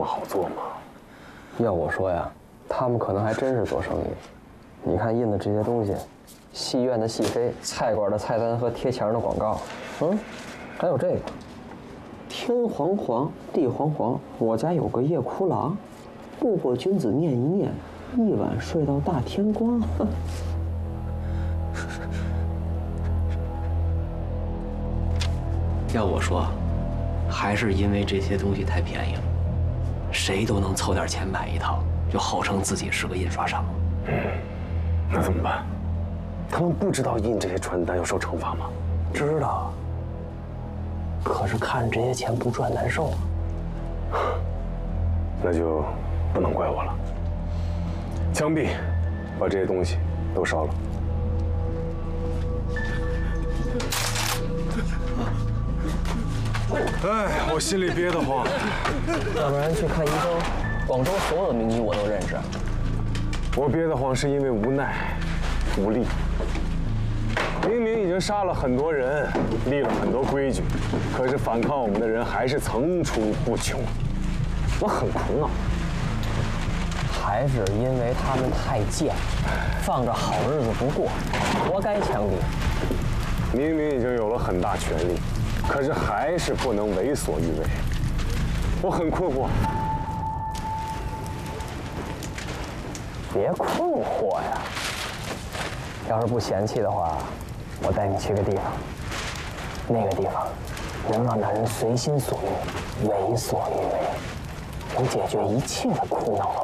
么好做吗？ 要我说呀，他们可能还真是做生意。你看印的这些东西，戏院的戏飞，菜馆的菜单和贴墙的广告，还有这个，天黄黄，地黄黄，我家有个夜哭郎，路过君子念一念，一晚睡到大天光。 要我说，还是因为这些东西太便宜了，谁都能凑点钱买一套，就号称自己是个印刷厂。 那怎么办？他们不知道印这些传单要受惩罚吗？ 知道，可是看着这些钱不赚难受啊。 那就不能怪我了。枪毙，把这些东西都烧了。哎，我心里憋得慌。 要不然去看医生，广州所有的名医我都认识。 我憋得慌是因为无奈、无力。明明已经杀了很多人，立了很多规矩，可是反抗我们的人还是层出不穷，我很苦恼。 还是因为他们太贱，放着好日子不过，活该枪毙。 明明已经有了很大权力，可是还是不能为所欲为，我很困惑。 别困惑呀，要是不嫌弃的话，我带你去个地方，那个地方能让男人随心所欲、为所欲为，能解决一切的苦恼。